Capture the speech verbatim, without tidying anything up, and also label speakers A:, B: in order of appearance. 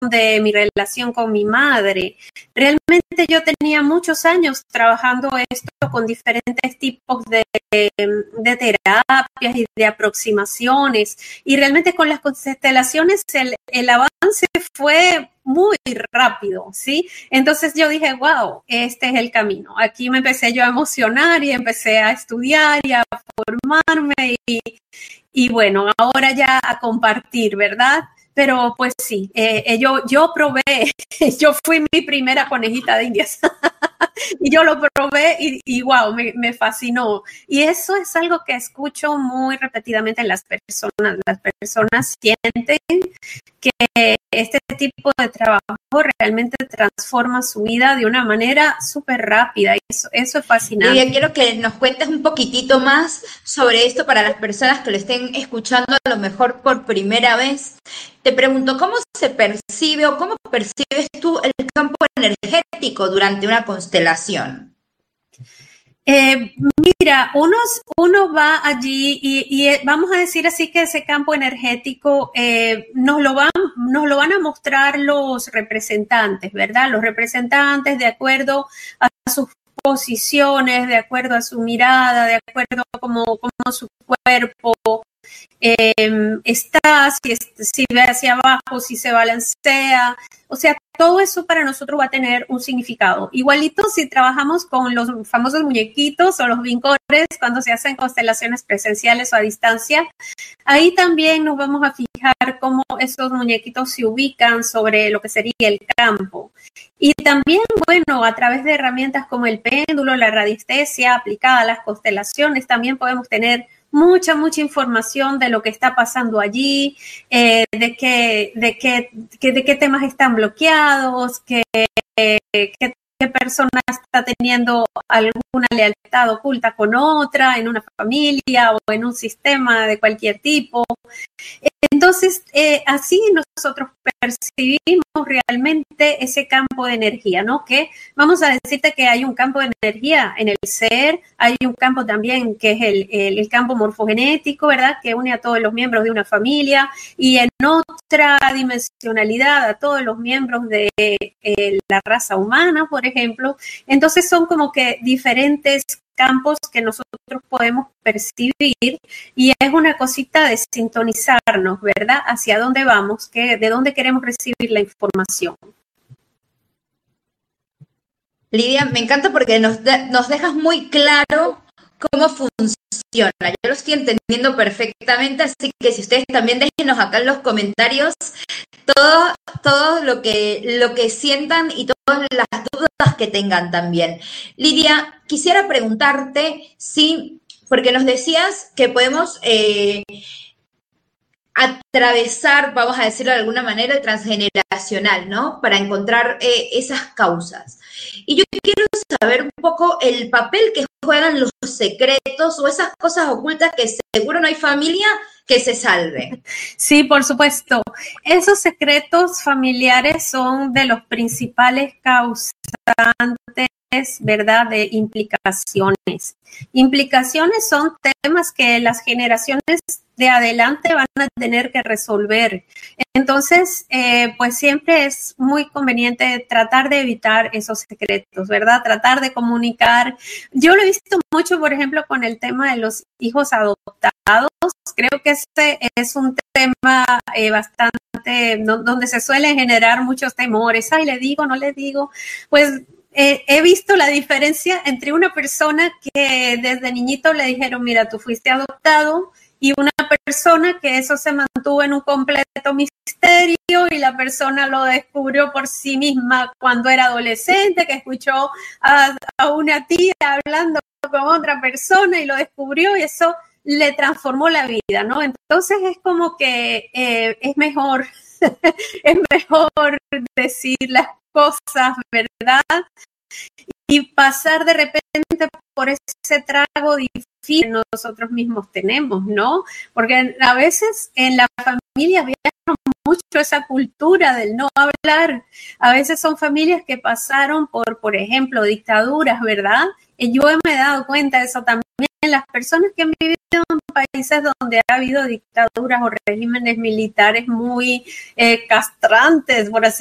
A: de mi relación con mi madre. Realmente yo tenía muchos años trabajando esto con diferentes tipos de, de terapias y de aproximaciones, y realmente con las constelaciones el, el avance fue muy rápido, ¿sí? Entonces yo dije, wow, este es el camino. Aquí me empecé yo a emocionar y empecé a estudiar y a formarme y, y bueno, ahora ya a compartir, ¿verdad? Pero pues sí, eh, yo, yo probé, yo fui mi primera conejita de Indias y yo lo probé y, y wow, me, me fascinó. Y eso es algo que escucho muy repetidamente en las personas. Las personas sienten que este tipo de trabajo realmente transforma su vida de una manera súper rápida. Y eso, eso es fascinante.
B: Lidia, quiero que nos cuentes un poquitito más sobre esto para las personas que lo estén escuchando a lo mejor por primera vez. Te pregunto, ¿cómo se percibe o cómo percibes tú el campo energético durante una constelación?
A: Eh, mira, uno, uno va allí y, y vamos a decir así que ese campo energético eh, nos, lo van, nos lo van a mostrar los representantes, ¿verdad? Los representantes de acuerdo a sus posiciones, de acuerdo a su mirada, de acuerdo a cómo, cómo su cuerpo eh, está, si, si ve hacia abajo, si se balancea, o sea, todo eso para nosotros va a tener un significado. Igualito si trabajamos con los famosos muñequitos o los vincores cuando se hacen constelaciones presenciales o a distancia, ahí también nos vamos a fijar cómo esos muñequitos se ubican sobre lo que sería el campo. Y también, bueno, a través de herramientas como el péndulo, la radiestesia aplicada a las constelaciones, también podemos tener mucha, mucha información de lo que está pasando allí, eh, de, qué, de, qué, de qué temas están bloqueados, qué, qué, qué persona está teniendo alguna lealtad oculta con otra en una familia o en un sistema de cualquier tipo. Entonces, eh, así nosotros percibimos realmente ese campo de energía, ¿no? Que vamos a decirte que hay un campo de energía en el ser, hay un campo también que es el, el, el campo morfogenético, ¿verdad? Que une a todos los miembros de una familia, y en otra dimensionalidad a todos los miembros de eh, la raza humana, por ejemplo. Entonces son como que diferentes campos que nosotros podemos percibir, y es una cosita de sintonizarnos, ¿verdad? Hacia dónde vamos, que, de dónde queremos recibir la información.
B: Lidia, me encanta porque nos, de, nos dejas muy claro cómo funciona. Yo lo estoy entendiendo perfectamente, así que si ustedes también déjenos acá en los comentarios todo, todo lo que, lo que sientan y todas las dudas que tengan también. Lidia, quisiera preguntarte si, porque nos decías que podemos eh, atravesar, vamos a decirlo de alguna manera, el transgeneracional, ¿no? Para encontrar eh, esas causas. Y yo quiero saber un poco el papel que juegan los secretos o esas cosas ocultas que seguro no hay familia que se salve.
A: Sí, por supuesto. Esos secretos familiares son de los principales causantes, ¿verdad?, de implicaciones. Implicaciones son temas que las generaciones de adelante van a tener que resolver. Entonces, eh, pues siempre es muy conveniente tratar de evitar esos secretos, ¿verdad? Tratar de comunicar. Yo lo he visto mucho, por ejemplo, con el tema de los hijos adoptados. Creo que este es un tema eh, bastante, no, donde se suelen generar muchos temores. Ay, le digo, no le digo. Pues Eh, he visto la diferencia entre una persona que desde niñito le dijeron, mira, tú fuiste adoptado, y una persona que eso se mantuvo en un completo misterio y la persona lo descubrió por sí misma cuando era adolescente, que escuchó a, a una tía hablando con otra persona y lo descubrió, y eso le transformó la vida, ¿no? Entonces es como que eh, es mejor, es mejor decir las cosas, ¿verdad? Y pasar de repente por ese trago difícil que nosotros mismos tenemos, ¿no? Porque a veces en la familia viaja mucho esa cultura del no hablar. A veces son familias que pasaron por, por ejemplo, dictaduras, ¿verdad? Y yo me he dado cuenta de eso también, las personas que han vivido en países donde ha habido dictaduras o regímenes militares muy eh, castrantes, por así